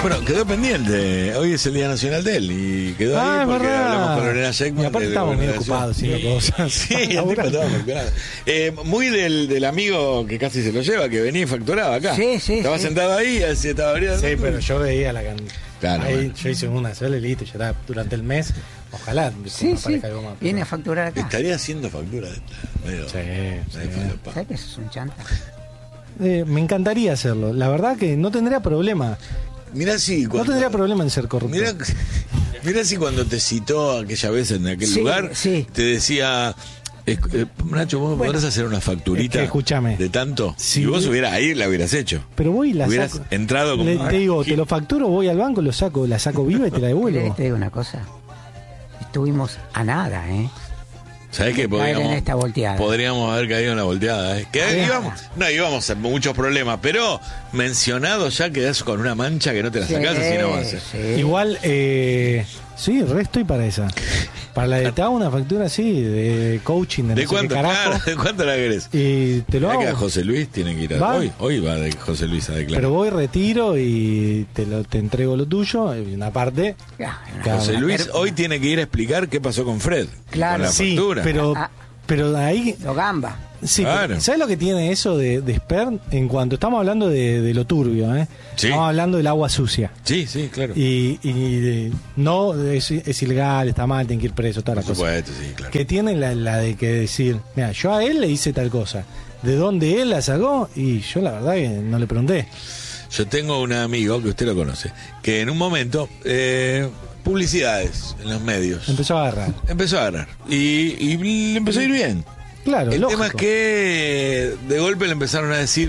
Bueno, quedó pendiente. Hoy es el Día Nacional de él y quedó ahí porque hablamos con Lorena Sheckman. Y aparte estamos muy ocupados haciendo cosas. Sí, el tipo estaba facturado. Muy del amigo que casi se lo lleva, que venía y facturaba acá. Sí. Estaba sentado ahí, así estaba abriendo. Sí, pero yo veía la cantidad. Claro, ahí bueno. yo hice una sola y listo, ya está durante el mes. Ojalá Sí, aparezca algo más. viene a facturar acá. Estaría haciendo factura de medio, Sí. medio falopa. ¿Sabes que eso es un chanta? Me encantaría hacerlo. La verdad que no tendría problema. Mirá si No tendría problema en ser corrupto. Mirá si cuando te citó aquella vez en aquel Sí, lugar, sí. te decía... Nacho, ¿vos podrás hacer una facturita escúchame. de tanto? Sí. Si vos hubieras ahí, la hubieras hecho. Pero voy y la Hubieras saco. entrado como... Te digo, te lo facturo, voy al banco, lo saco, la saco viva y te la devuelvo. Te digo una cosa. Estuvimos a nada, ¿eh? ¿Sabés qué? Caer en esta volteada. Podríamos haber caído en la volteada, ¿eh? Que íbamos a muchos problemas, pero mencionado ya quedás con una mancha que no te la sacás así no vas. Sí. Igual, sí, estoy para esa. Para la de te hago una factura así, de coaching, de no ¿De sé cuánto? qué carajo. Claro, ¿de cuánto la querés? Y te lo Mirá que a hago. José Luis tiene que ir ¿Va? hoy va de José Luis a declarar. Pero voy, retiro y te entrego lo tuyo. Y una parte. José Luis hoy tiene que ir a explicar qué pasó con Fred. Claro. Con la Sí, factura. pero ahí. Lo gamba. Sí, Claro. ¿sabes lo que tiene eso de Spern? En cuanto estamos hablando de lo turbio, ¿eh? Sí. Estamos hablando del agua sucia. Sí, claro. No, es ilegal, está mal, tiene que ir preso, toda la Por cosa. supuesto, sí, claro. Que tiene la de que decir, mira, yo a él le hice tal cosa. ¿De dónde él la sacó? Y yo la verdad que no le pregunté. Yo tengo un amigo que usted lo conoce, que en un momento, publicidades en los medios. Empezó a agarrar. Empezó a agarrar. Y le empezó a ir bien. Claro, El lógico. tema es que de golpe le empezaron a decir,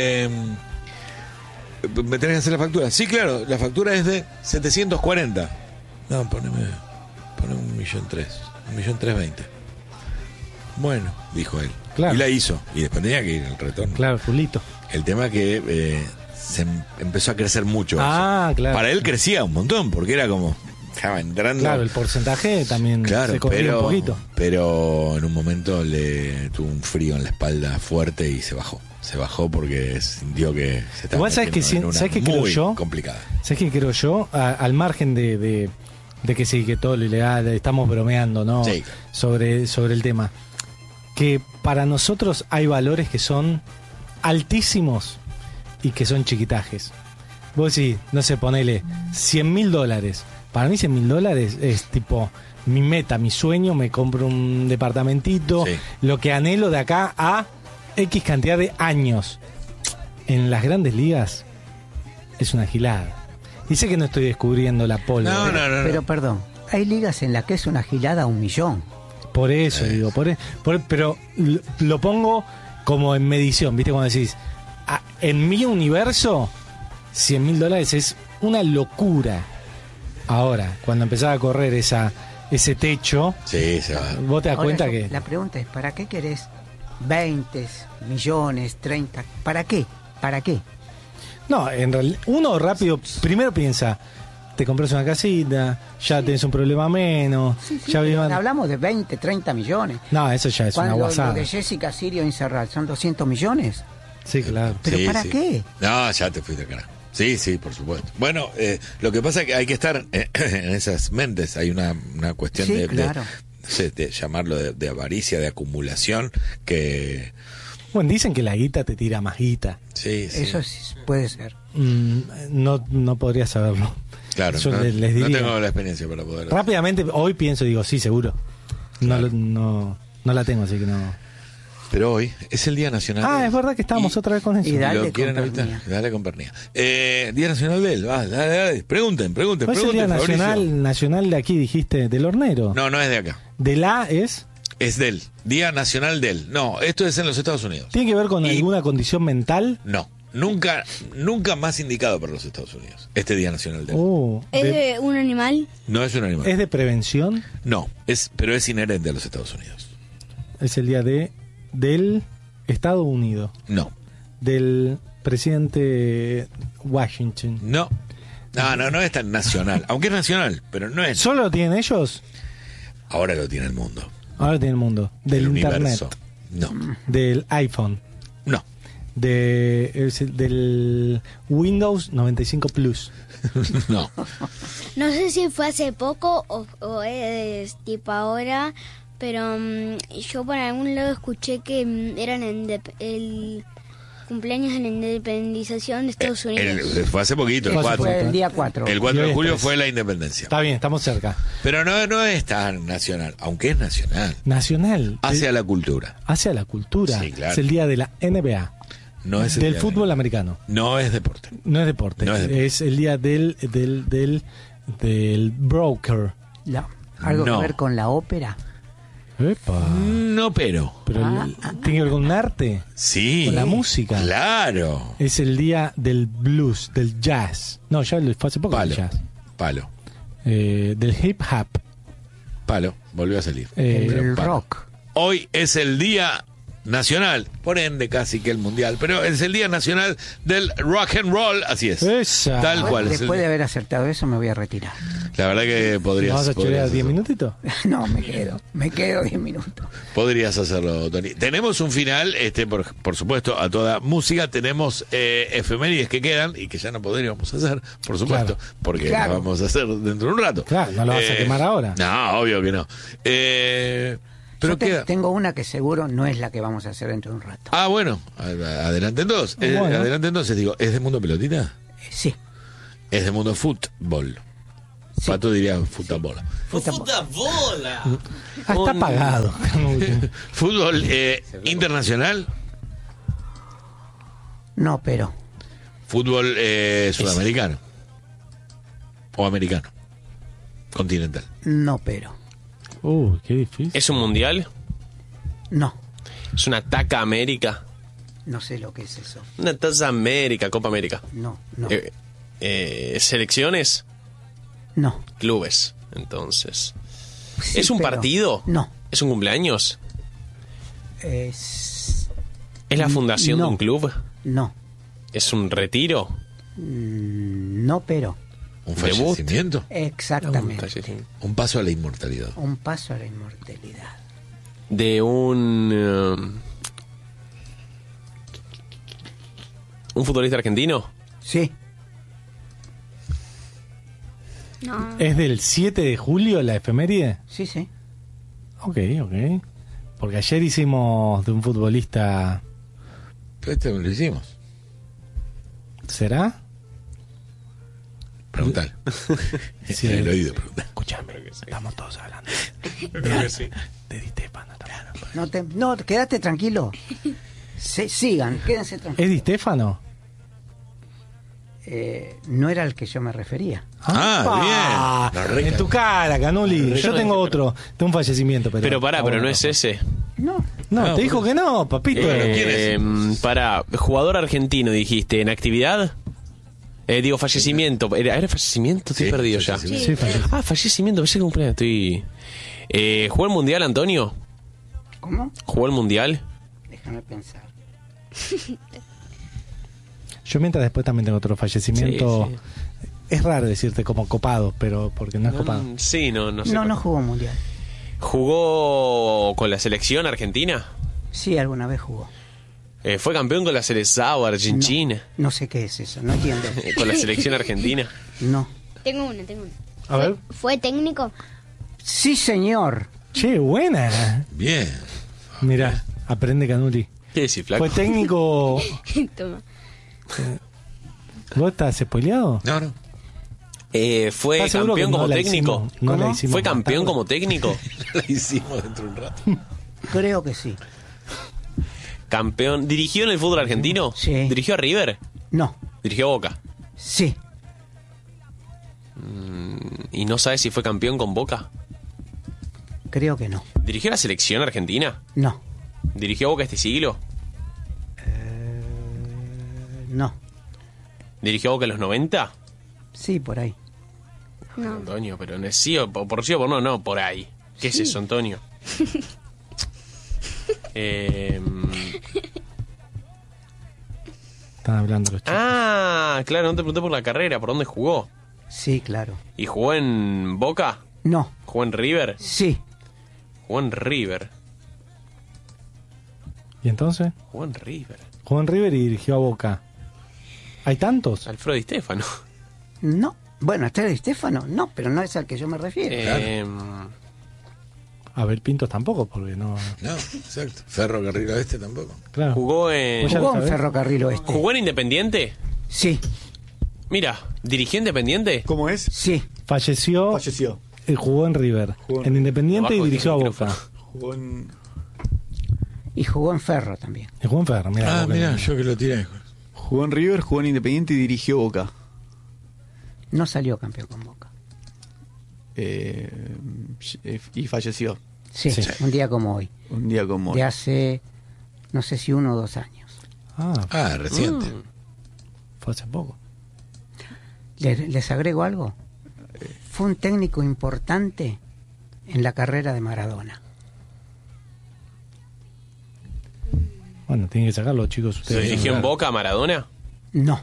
me tenés que hacer la factura. Sí, claro, la factura es de 740. No, poneme 1.300.000, 1.320.000. Bueno, dijo él. Claro. Y la hizo. Y después tenía que ir el retorno. Claro, fulito. El tema es que se empezó a crecer mucho. Ah, eso. claro. Para él crecía un montón, porque era como... Estaba entrando... Claro, el porcentaje también se corría un poquito. Pero en un momento le tuvo un frío en la espalda fuerte y se bajó. Se bajó porque sintió que se estaba Igual sabes que metiendo en una ¿sabes qué creo muy yo? complicada. ¿Sabes qué creo yo? Al margen de que sí, que todo lo ilegal, estamos bromeando, ¿no? Sí. Sobre el tema. Que para nosotros hay valores que son altísimos y que son chiquitajes. Vos decís, no sé, ponele $100.000. Para mí $100.000 es tipo mi meta, mi sueño, me compro un departamentito, Sí. lo que anhelo de acá a X cantidad de años. En las grandes ligas es una gilada. Dice que no estoy descubriendo la pólvora. No. Pero perdón, hay ligas en las que es una gilada $1.000.000. Por eso digo, pero lo pongo como en medición, ¿viste? Cuando decís, en mi universo, $100.000 es una locura. Ahora, cuando empezaba a correr ese techo, Sí, se va. vos te das Ahora cuenta yo- que... La pregunta es, ¿para qué querés 20 millones, 30? ¿Para qué? ¿Para qué? No, en realidad, uno rápido, primero piensa, te compras una casita, ya tenés un problema menos, Sí, ya pero vivan... hablamos de 20, 30 millones. No, eso ya es una Cuando lo guasada. de Jessica Sirio Inserral son 200 millones. Sí, claro. ¿Pero Sí, para sí. qué? No, ya te fuiste acá. Sí, por supuesto. Bueno, lo que pasa es que hay que estar en esas mentes. Hay una cuestión Sí, de, claro. no sé, de llamarlo de avaricia, de acumulación, que... Bueno, dicen que la guita te tira más guita. Sí. Eso sí puede ser. No podría saberlo. Claro, Yo no, les no diría. tengo la experiencia para poder... Rápidamente, hoy pienso, digo, sí, seguro. Claro. No la tengo, así que no. Pero hoy es el Día Nacional de él. Es verdad que estábamos otra vez con eso. y dale ¿Lo quieren con evitar? Pernía. Dale con Pernía. Día Nacional de él. Va, dale. Pregunten, ¿Cuál es el día Fabricio. nacional de aquí, dijiste? ¿Del hornero? No es de acá. ¿De la es? Es de él. Día Nacional de él. No, esto es en los Estados Unidos. ¿Tiene que ver con Y- alguna condición mental? No. Nunca más indicado para los Estados Unidos. Este Día Nacional de él. ¿Es de un animal? No es un animal. ¿Es de prevención? No, pero es inherente a los Estados Unidos. Es el día del Estado Unido, No. del presidente Washington. No es tan nacional. Aunque es nacional, pero no es. ¿Solo lo tienen ellos? Ahora lo tiene el mundo. Ahora tiene el mundo. Del El internet, universo. No. del iPhone, No. del Windows 95 Plus. No. No sé si fue hace poco o es tipo ahora, pero yo por algún lado escuché que eran el cumpleaños de la independización de Estados Unidos. Fue hace poquito, el Fue hace 4. Fue el día 4. El 4 de Y hoy julio es fue la independencia. Está bien, estamos cerca. Pero no es tan nacional, aunque es nacional. Nacional. Hacia la cultura. Hacia la cultura. Sí, claro. Es el día de la NBA. No es el Del día fútbol de- americano. No es deporte. No es deporte. No es deporte. Es el día del broker. ¿Algo No. que ver con la ópera? Epa. No, pero. Pero tiene que ver con un arte. Sí. Con la música. Claro. Es el día del blues, del jazz. No, ya fue hace poco Palo. el jazz. Palo. Del hip hop. Palo. Volvió a salir. El palo. rock. Hoy es el día nacional, por ende casi que el mundial, pero es el día nacional del rock and roll, así es. Esa. Tal cual. es el- Después de haber acertado eso me voy a retirar. La verdad que podrías. ¿Vas a chorear 10 minutitos? No, me quedo 10 minutos. Podrías hacerlo, Tony. Tenemos un final, por supuesto, a toda música. Tenemos efemérides que quedan y que ya no podríamos hacer, por supuesto, Claro. porque Claro. lo vamos a hacer dentro de un rato. Claro, no lo vas a quemar ahora. No, obvio que no. Pero Yo queda. tengo una que seguro no es la que vamos a hacer dentro de un rato. Ah, bueno, adelante entonces. Bueno. Adelante entonces, digo, ¿es de mundo pelotita? Sí. Es de mundo fútbol. Sí. Pato diría fútbol. ¡Futabola! Ah, está apagado. Fútbol internacional, No, pero. fútbol sudamericano o americano, continental. No, pero. Qué difícil. ¿Es un mundial? No. ¿Es una Taca América? No sé lo que es eso. Una Taza América, Copa América. No, no. ¿Selecciones? No. Clubes, entonces. Sí, ¿Es un pero- partido? No. ¿Es un cumpleaños? Es. ¿Es la fundación No. de un club? No. ¿Es un retiro? No, pero. Un Debut. fallecimiento, Exactamente. un paso a la inmortalidad. Un paso a la inmortalidad. De un futbolista argentino. Sí. No. ¿Es del 7 de julio la efeméride? Sí, sí. Ok. Porque ayer hicimos de un futbolista. Pero lo hicimos. ¿Será? Preguntar. Sí. En el oído, preguntar. Escuchame, estamos todos hablando. De Di Stefano también. No, quédate tranquilo. Sigan, quédense tranquilos. ¿Es Di Stefano? No era al que yo me refería. Ah, bien. Nos En tu cara, Canuli. Yo tengo otro. Tengo un fallecimiento, pero. Pero pará, Ah, pero bueno, no es ese. No. No, No, te dijo que no, papito. ¿quién es? Pará, jugador argentino, dijiste, ¿en actividad? Digo, fallecimiento. ¿Era fallecimiento? Estoy Sí, perdido ya. fallecimiento. Sí, falleció. Ah, fallecimiento, pensé que cumpleaños. Estoy. ¿Jugó el mundial, Antonio? ¿Cómo? ¿Jugó el mundial? Déjame pensar. Yo mientras después también tengo otro fallecimiento. Sí, Es raro decirte como copado, pero porque no es copado. Sí, no sé. No jugó mundial. ¿Jugó con la selección argentina? Sí, alguna vez jugó. ¿Fue campeón con la selección argentina? No sé qué es eso, no entiendo. ¿Con la selección argentina? No. Tengo una. A ver. ¿Fue técnico? Sí, señor. Che, buena. Bien. Mirá, aprende Canuli. ¿Qué decís, flaco? Fue técnico. Toma. ¿Vos estás spoileado? No, no. ¿Fue ¿Estás seguro campeón que no como la técnico? hicimos- no la ¿Cómo? hicimos ¿Fue campeón matar? como técnico? La hicimos dentro de un rato. Creo que sí. ¿Campeón? ¿Dirigió en el fútbol argentino? Sí. ¿Dirigió a River? No. ¿Dirigió a Boca? Sí. ¿Y no sabes si fue campeón con Boca? Creo que no. ¿Dirigió a la selección argentina? No. ¿Dirigió a Boca este siglo? No. ¿Dirigió a Boca en los 90? Sí, por ahí. No. Antonio, pero no es sí o por sí o por no, por ahí. ¿Qué es eso, Antonio? Están hablando los chicos. Claro, no te pregunté por la carrera, ¿por dónde jugó? Sí, claro. ¿Y jugó en Boca? No. ¿Jugó en River? Sí. Jugó en River. ¿Y entonces? Jugó en River. Jugó en River y dirigió a Boca. ¿Hay tantos? Alfredo Di Stéfano. No. Bueno, Di Stéfano, no, pero no es al que yo me refiero. Abel Pintos tampoco, porque no... No, exacto. Ferrocarril Oeste tampoco. Claro. Jugó en... Pues ya ¿Jugó lo en sabés. Ferrocarril Oeste? ¿Jugó en Independiente? Sí, Mira, ¿dirigió Independiente? ¿Cómo es? sí. Falleció, Falleció. jugó en River, Jugó en- en Independiente y Abajo dirigió a tiene Boca. micrófono. Jugó en... Y jugó en Ferro también. Y jugó en Ferro, mirá. Ah, Boca. mira, yo que lo tiré. Jugó en River, jugó en Independiente y dirigió Boca. No salió campeón con Boca. Y falleció Sí, Sí. un día como hoy. un día como hoy. De hace, no sé si 1 o 2 años. Ah, reciente. Fue hace poco. ¿Les agrego algo? Fue un técnico importante en la carrera de Maradona. Bueno, tienen que sacarlo, chicos. ¿Se Ustedes. dirigió en Boca a Maradona? No,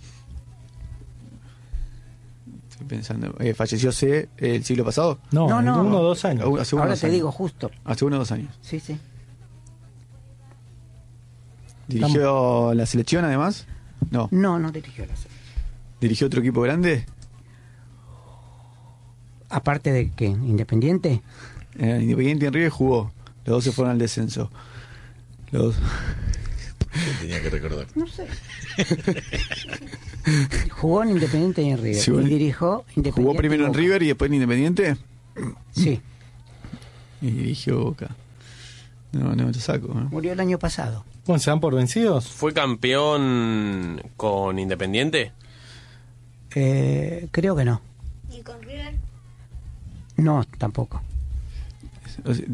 Estoy pensando. ¿Falleció el siglo pasado? No, No, en no. 1 o 2 años. Hace uno o ahora dos te años. digo justo. Hace 1 o 2 años. Sí, sí. ¿Dirigió la selección además? No. No dirigió la selección. ¿Dirigió otro equipo grande? Aparte de que Independiente, En Independiente y en River jugó. Los dos se fueron al descenso. Los dos. Tenía que recordar. no sé. Jugó en Independiente y en River. Sí, y bueno. dirigió Independiente. ¿Jugó primero y en Boca. River y después en Independiente? Sí, Y dirigió Boca. No lo saco. ¿No? murió el año pasado. Bueno, ¿se dan por vencidos? ¿Fue campeón con Independiente? Creo que no. ¿Y con River? No, tampoco. O sea,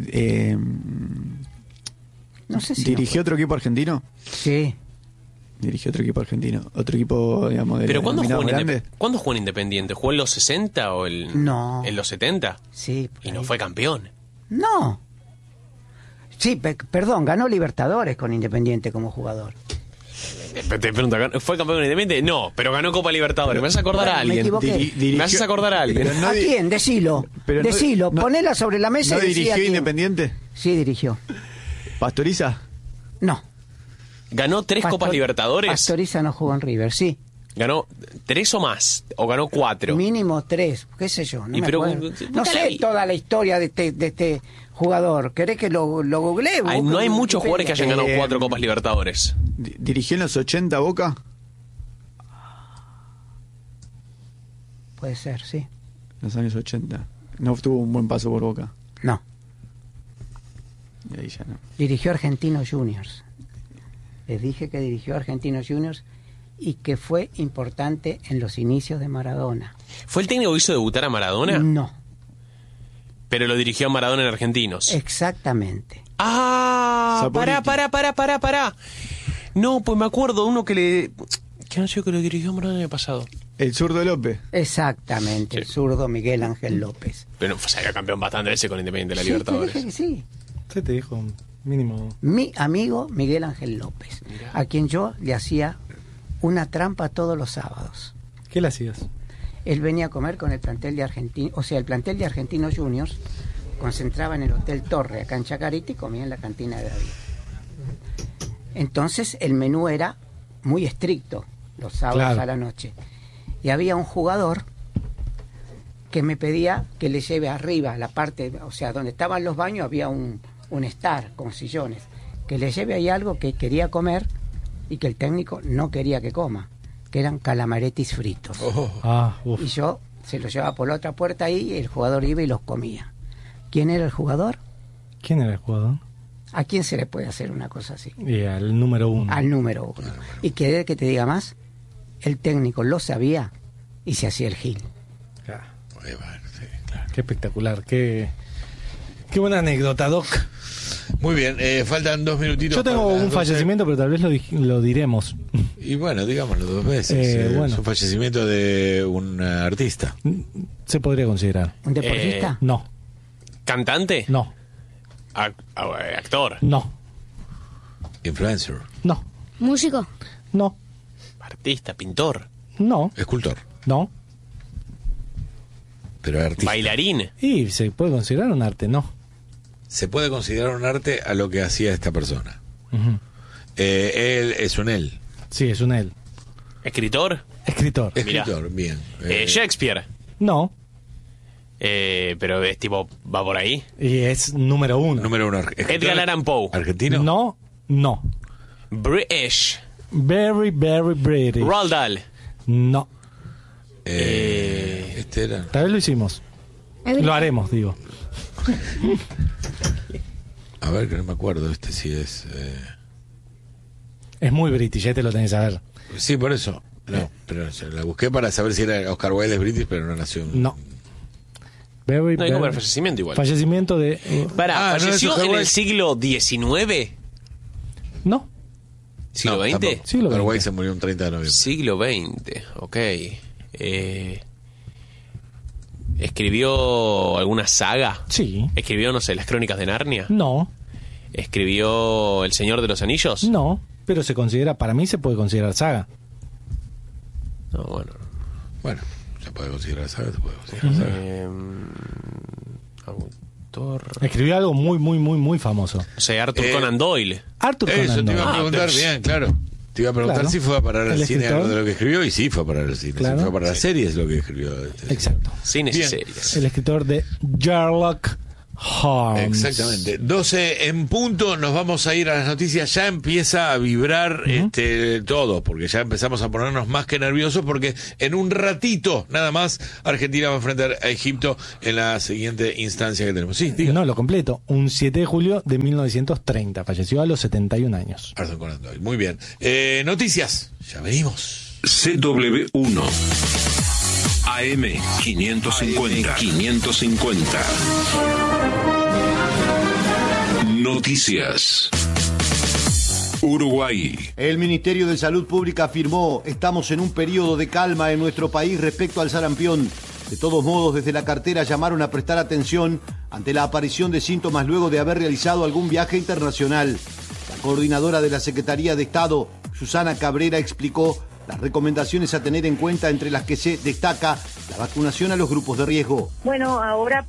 No sé si. ¿Dirigió otro equipo argentino? Sí. Dirigió otro equipo argentino. Otro equipo, digamos, de ¿Pero cuándo jugó, denominado en grande. ¿cuándo jugó en Independiente? ¿Jugó en los 60 o No. en los 70? Sí. por Y no ahí. fue campeón. No. Sí, perdón, ganó Libertadores con Independiente como jugador. Te pregunto, ¿fue campeón con Independiente? No, pero ganó Copa Libertadores. ¿Me vas a acordar a Me alguien? equivoqué. ¿Me haces acordar a alguien? Pero no ¿A di- quién? Decilo. pero no- Decilo. no- Ponela sobre la mesa ¿No y decí a dirigió quién. Independiente? Sí, dirigió. ¿Pastoriza? No. ¿Ganó 3 Copas Libertadores? Pastoriza no jugó en River, sí. ¿Ganó 3 o más? ¿O ganó 4? Mínimo 3, qué sé yo. No, Y me pero- acuerdo. No nunca la sé vi. toda la historia de este jugador. ¿Querés que lo googlee? No hay muchos Wikipedia. jugadores que hayan ganado 4 Copas Libertadores. ¿Dirigió en los 80 Boca? Puede ser, sí. En los años 80. No tuvo un buen paso por Boca. No. Y ahí ya no. Dirigió Argentinos Juniors. Les dije que dirigió Argentinos Juniors y que fue importante en los inicios de Maradona. ¿Fue el técnico que hizo debutar a Maradona? No, Pero lo dirigió a Maradona en Argentinos. exactamente. ¡Ah! Saporiti. Pará. No, pues me acuerdo de uno que le... ¿Qué anunció que lo dirigió a Maradona el año pasado? El zurdo López. Exactamente, el Sí. zurdo Miguel Ángel López. Pero no, salió campeón bastante veces con Independiente de la Sí, te Libertadores. dije que sí. Sí, te dijo mínimo. Mi amigo Miguel Ángel López, a quien yo le hacía una trampa todos los sábados. ¿Qué le hacías? Él venía a comer con el plantel de Argentinos, o sea, el plantel de Argentinos Juniors concentraba en el Hotel Torre, acá en Chacarita, y comía en la cantina de David. Entonces el menú era muy estricto, los sábados Claro. a la noche. Y había un jugador que me pedía que le lleve arriba la parte, o sea, donde estaban los baños había un estar con sillones, que le lleve ahí algo que quería comer y que el técnico no quería que coma, que eran calamaretis fritos. Ah, uff. Y yo se los llevaba por la otra puerta ahí y el jugador iba y los comía. ¿Quién era el jugador? ¿Quién era el jugador? ¿A quién se le puede hacer una cosa así? Y al número 1. Al número 1. ¿Y querés que te diga más? El técnico lo sabía y se hacía el gil. Qué espectacular, qué buena anécdota, Doc. Muy bien, faltan 2 minutitos. Yo tengo para las un 12. fallecimiento, pero tal vez lo diremos. Y bueno, digámoslo 2 veces. Bueno. Es un fallecimiento de un artista. Se podría considerar. ¿Un deportista? No, ¿Cantante? no, ¿Actor? no, Influencer. no, ¿Músico? no, ¿Artista? ¿Pintor? no, Escultor. no. Pero artista. ¿Bailarín? Y se puede considerar un arte, no. Se puede considerar un arte a lo que hacía esta persona. Ujú. Él es un él. Sí, es un él. ¿Escritor? Escritor. Escritor, bien. Shakespeare. No. Pero es tipo, va por ahí. Y es número 1. Número 1. Edgar Allan Poe. ¿Argentino? No. British. Very, very British. Roald Dahl. No. Este era. Tal vez lo hicimos. Lo haremos, digo. A ver, que no me acuerdo. Este sí es. Es muy british, ya te lo tenés que saber. Sí, por eso. No, pero la busqué para saber si era Oscar Wilde es british, pero no nació. No. Very, No hay como very- el fallecimiento igual. Fallecimiento de... Para, Ah, ¿no es ¿falleció Oscar en el Wilde? siglo XIX? No. ¿Siglo No, XX? tampoco. Siglo Oscar XX. Wilde se murió un 30 de noviembre. Siglo XX, ok. ¿Escribió alguna saga? Sí. ¿Escribió, no sé, las Crónicas de Narnia? No. ¿Escribió El Señor de los Anillos? No. Pero se considera, para mí se puede considerar saga. No, bueno. Bueno, se puede considerar saga, se puede considerar saga. Autor... Escribió algo muy, muy, muy, muy famoso. O sea, Arthur Conan Doyle. Arthur Eso Conan te iba a Doyle. preguntar, pero- bien, claro. Te iba a preguntar Claro. si fue a parar al El cine escritor. algo de lo que escribió, y sí fue a parar al cine. Claro. Sí fue a parar a series lo que escribió. Exacto. Cines y Bien. series. El escritor de Sherlock Holmes. Exactamente. 12 en punto, nos vamos a ir a las noticias. Ya empieza a vibrar todo, porque ya empezamos a ponernos más que nerviosos, porque en un ratito, nada más, Argentina va a enfrentar a Egipto en la siguiente instancia que tenemos. Sí, diga. No, lo completo. Un 7 de julio de 1930. Falleció a los 71 años. Arthur Conan Doyle. Muy bien. Noticias, ya venimos. CW1 AM 550. Noticias. Uruguay. El Ministerio de Salud Pública afirmó: estamos en un periodo de calma en nuestro país respecto al sarampión. De todos modos, desde la cartera llamaron a prestar atención ante la aparición de síntomas luego de haber realizado algún viaje internacional. La coordinadora de la Secretaría de Estado, Susana Cabrera, explicó las recomendaciones a tener en cuenta, entre las que se destaca la vacunación a los grupos de riesgo. Bueno, ahora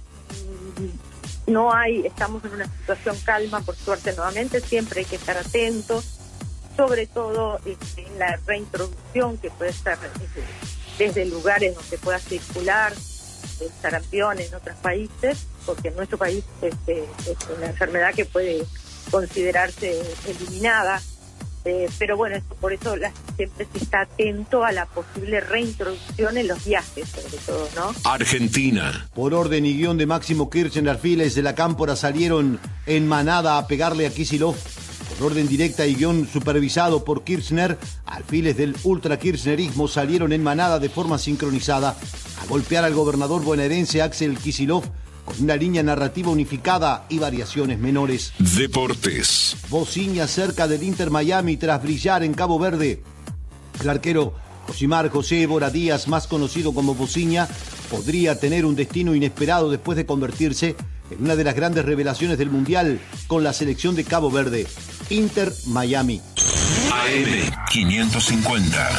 estamos en una situación calma, por suerte nuevamente, siempre hay que estar atentos, sobre todo en la reintroducción que puede ser desde lugares donde pueda circular el sarampión en otros países, porque en nuestro país es una enfermedad que puede considerarse eliminada. Pero bueno, por eso siempre se está atento a la posible reintroducción en los viajes, sobre todo, ¿no? Argentina. Por orden y guión de Máximo Kirchner, alfiles de la Cámpora salieron en manada a pegarle a Kicillof. Por orden directa y guión supervisado por Kirchner, alfiles del ultra-kirchnerismo salieron en manada de forma sincronizada a golpear al gobernador bonaerense Axel Kicillof, con una línea narrativa unificada y variaciones menores. Deportes. Bociña cerca del Inter Miami tras brillar en Cabo Verde. El arquero Josimar José Évora Díaz, más conocido como Bociña, podría tener un destino inesperado después de convertirse en una de las grandes revelaciones del Mundial con la selección de Cabo Verde. Inter Miami. AM 550.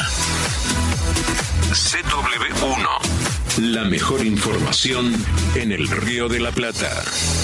CW1. La mejor información en el Río de la Plata.